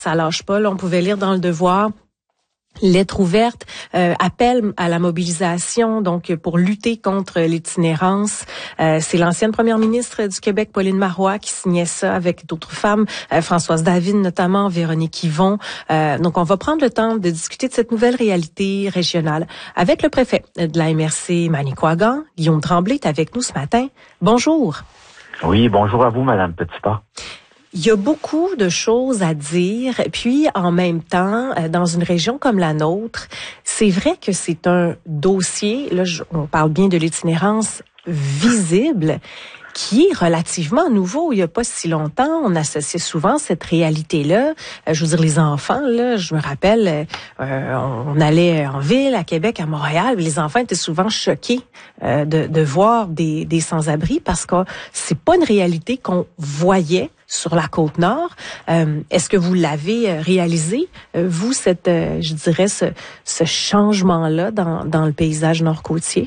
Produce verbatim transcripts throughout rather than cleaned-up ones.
Ça lâche pas. Là, on pouvait lire dans Le Devoir. Lettre ouverte, euh, appel à la mobilisation donc pour lutter contre l'itinérance. Euh, c'est l'ancienne première ministre du Québec, Pauline Marois, qui signait ça avec d'autres femmes, euh, Françoise David notamment, Véronique Yvon. Euh, donc, on va prendre le temps de discuter de cette nouvelle réalité régionale avec le préfet de la M R C Manicouagan, Guillaume Tremblay, est avec nous ce matin. Bonjour. Oui, bonjour à vous, Madame Petitpas. Il y a beaucoup de choses à dire, puis en même temps, dans une région comme la nôtre, c'est vrai que c'est un dossier, là on parle bien de l'itinérance visible, qui est relativement nouveau. Il n'y a pas si longtemps, on associait souvent cette réalité-là. Euh, je veux dire, les enfants, là, je me rappelle, euh, on allait en ville, à Québec, à Montréal, les enfants étaient souvent choqués euh, de, de voir des, des sans-abri parce que c'est pas une réalité qu'on voyait sur la Côte-Nord. Euh, est-ce que vous l'avez réalisé, euh, vous, cette, euh, je dirais, ce, ce changement-là dans, dans le paysage nord-côtier?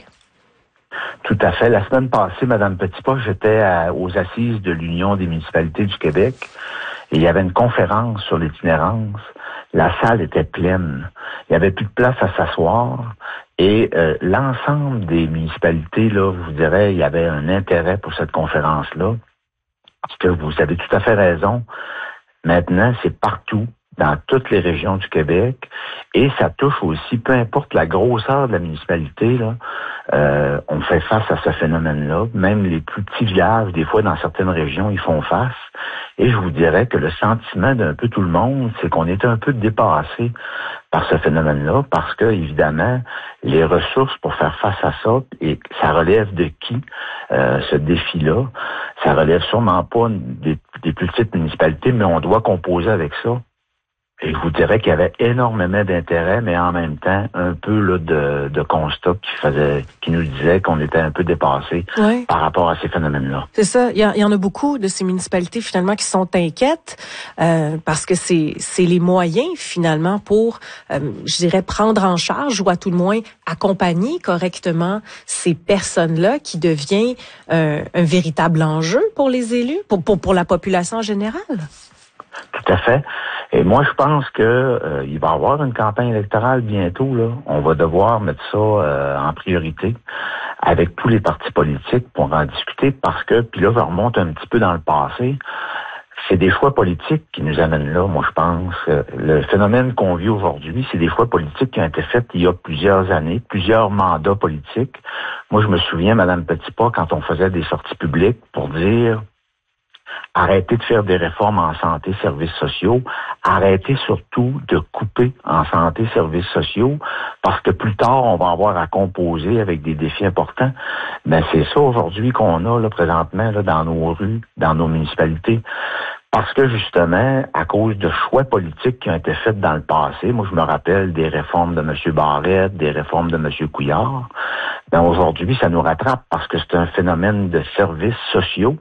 Tout à fait. La semaine passée, Madame Petitpas, j'étais à, aux assises de l'Union des municipalités du Québec et il y avait une conférence sur l'itinérance. La salle était pleine. Il n'y avait plus de place à s'asseoir et euh, l'ensemble des municipalités, là, je vous dirais, il y avait un intérêt pour cette conférence-là. Parce que vous avez tout à fait raison. Maintenant, c'est partout, dans toutes les régions du Québec, et ça touche aussi, peu importe la grosseur de la municipalité, là, euh, on fait face à ce phénomène-là. Même les plus petits villages, des fois, dans certaines régions, ils font face. Et je vous dirais que le sentiment d'un peu tout le monde, c'est qu'on est un peu dépassé par ce phénomène-là, parce que, évidemment, les ressources pour faire face à ça, et ça relève de qui, euh, ce défi-là? Ça relève sûrement pas des, des plus petites municipalités, mais on doit composer avec ça. Et je vous dirais qu'il y avait énormément d'intérêt, mais en même temps, un peu là, de, de constat qui faisait, qui nous disait qu'on était un peu dépassé oui. par rapport à ces phénomènes-là. C'est ça. Il y, a, il y en a beaucoup de ces municipalités finalement qui sont inquiètes euh, parce que c'est c'est les moyens finalement pour, euh, je dirais, prendre en charge ou à tout le moins accompagner correctement ces personnes-là qui devient euh, un véritable enjeu pour les élus, pour pour pour la population en général. Tout à fait. Et moi, je pense que euh, il va y avoir une campagne électorale bientôt. Là, on va devoir mettre ça euh, en priorité avec tous les partis politiques pour en discuter parce que, puis là, je remonte un petit peu dans le passé. C'est des choix politiques qui nous amènent là, moi, je pense. Le phénomène qu'on vit aujourd'hui, c'est des choix politiques qui ont été faits il y a plusieurs années, plusieurs mandats politiques. Moi, je me souviens, Madame Petitpas, quand on faisait des sorties publiques pour dire arrêtez de faire des réformes en santé, services sociaux. Arrêtez surtout de couper en santé, services sociaux, parce que plus tard, on va avoir à composer avec des défis importants. Ben, c'est ça aujourd'hui qu'on a là présentement là, dans nos rues, dans nos municipalités. Parce que justement, à cause de choix politiques qui ont été faits dans le passé, moi je me rappelle des réformes de M. Barrette, des réformes de M. Couillard, ben aujourd'hui, ça nous rattrape parce que c'est un phénomène de services sociaux.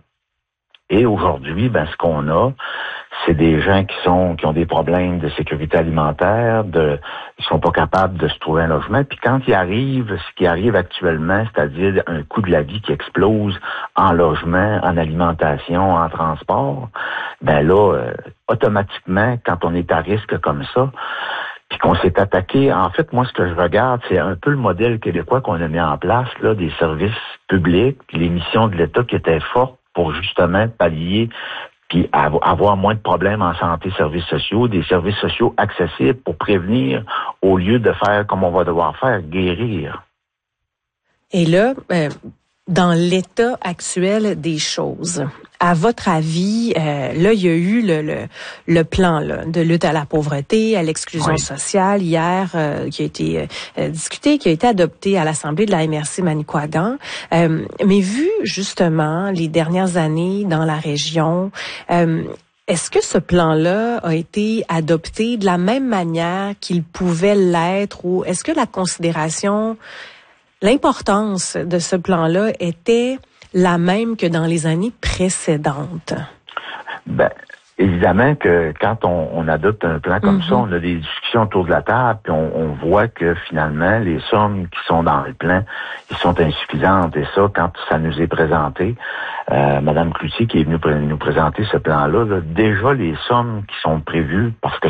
Et aujourd'hui, ben ce qu'on a, c'est des gens qui sont qui ont des problèmes de sécurité alimentaire, de ils sont pas capables de se trouver un logement. Puis quand il arrive, ce qui arrive actuellement, c'est-à-dire un coût de la vie qui explose en logement, en alimentation, en transport, ben là, euh, automatiquement, quand on est à risque comme ça, puis qu'on s'est attaqué, en fait, moi, ce que je regarde, c'est un peu le modèle québécois qu'on a mis en place, là, des services publics, puis les missions de l'État qui étaient fortes pour justement pallier puis avoir moins de problèmes en santé, services sociaux, des services sociaux accessibles pour prévenir au lieu de faire comme on va devoir faire, guérir. Et là, euh, dans l'état actuel des choses, à votre avis, euh, là, il y a eu le, le, le plan là, de lutte à la pauvreté, à l'exclusion oui. sociale hier, euh, qui a été euh, discuté, qui a été adopté à l'Assemblée de la M R C Manicouagan. Euh, mais vu justement les dernières années dans la région, euh, est-ce que ce plan-là a été adopté de la même manière qu'il pouvait l'être, ou est-ce que la considération, l'importance de ce plan-là était la même que dans les années précédentes? Ben, évidemment que quand on, on adopte un plan comme mm-hmm. ça, on a des discussions autour de la table, puis on, on voit que finalement, les sommes qui sont dans le plan, ils sont insuffisantes. Et ça, quand ça nous est présenté, euh, Mme Cloutier qui est venue pr- nous présenter ce plan-là, là, déjà les sommes qui sont prévues, parce que